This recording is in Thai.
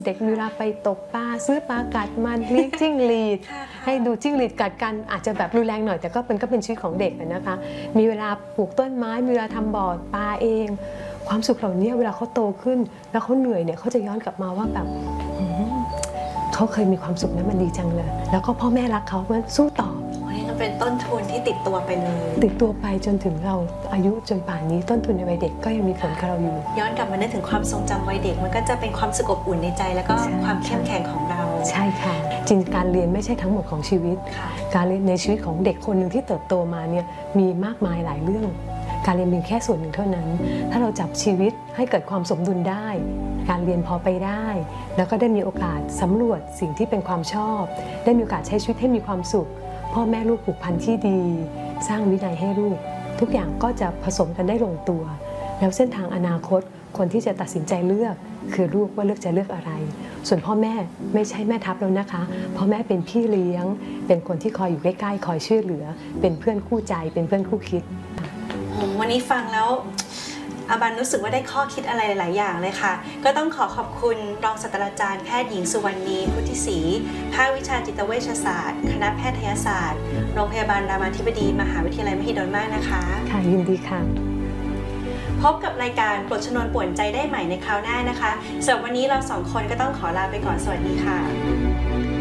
เด็กเวลาไปตกปลาซื้อปลากัดมาเลี้ยงจิ้งหรีดให้ดูจิ้งหรีดกัดกันอาจจะแบบรุนแรงหน่อยแต่ก็เป็นชีวิตของเด็กนะคะมีเวลาปลูกต้นไม้มีเวลาทำบ่อปลาเองความสุขเหล่านี้เวลาเขาโตขึ้นแล้วเขาเหนื่อยเนี่ยเขาจะย้อนกลับมาว่าแบบเขาเคยมีความสุขนะมันดีจังเลยแล้วก็พ่อแม่รักเขามันสู้ต่อนี่ก็เป็นต้นทุนที่ติดตัวไปเลยติดตัวไปจนถึงเราอายุจนป่านนี้ต้นทุนในวัยเด็กก็ยังมีผลกับเราอยู่ย้อนกลับมานึกถึงความทรงจำวัยเด็กมันก็จะเป็นความสุขอบอุ่นในใจแล้วก็ความเข้มแข็งของเราใช่ค่ะจริงการเรียนไม่ใช่ทั้งหมดของชีวิตการเรียนในชีวิตของเด็กคนหนึ่งที่เติบโตมาเนี่ยมีมากมายหลายเรื่องการเรียนเป็นแค่ส่วนหนึ่งเท่านั้นถ้าเราจับชีวิตให้เกิดความสมดุลได้การเรียนพอไปได้แล้วก็ได้มีโอกาสสำรวจสิ่งที่เป็นความชอบได้มีโอกาสใช้ชีวิตให้มีความสุขพ่อแม่ลูกผูกพันที่ดีสร้างวินัยให้ลูกทุกอย่างก็จะผสมกันได้ลงตัวแล้วเส้นทางอนาคตคนที่จะตัดสินใจเลือกคือลูกว่าเลือกจะเลือกอะไรส่วนพ่อแม่ไม่ใช่แม่ทัพแล้วนะคะพ่อแม่เป็นพี่เลี้ยงเป็นคนที่คอยอยู่ใกล้ๆคอยช่วยเหลือเป็นเพื่อนคู่ใจเป็นเพื่อนคู่คิดวันนี้ฟังแล้วอาบันรู้สึกว่าได้ข้อคิดอะไรหลายๆอย่างเลยค่ะก็ต้องขอบคุณรองศาสตราจารย์แพทย์หญิงสุวรรณีพุทธิศรีภาควิชาจิตเวชศาสตร์คณะแพทยศาสตร์โรงพยาบาลรามาธิบดีมหาวิทยาลัยมหิดลมากนะคะค่ะยินดีค่ะพบกับรายการปลดชนวนป่วนใจได้ใหม่ในคราวหน้านะคะสำหรับวันนี้เราสองคนก็ต้องขอลาไปก่อนสวัสดีค่ะ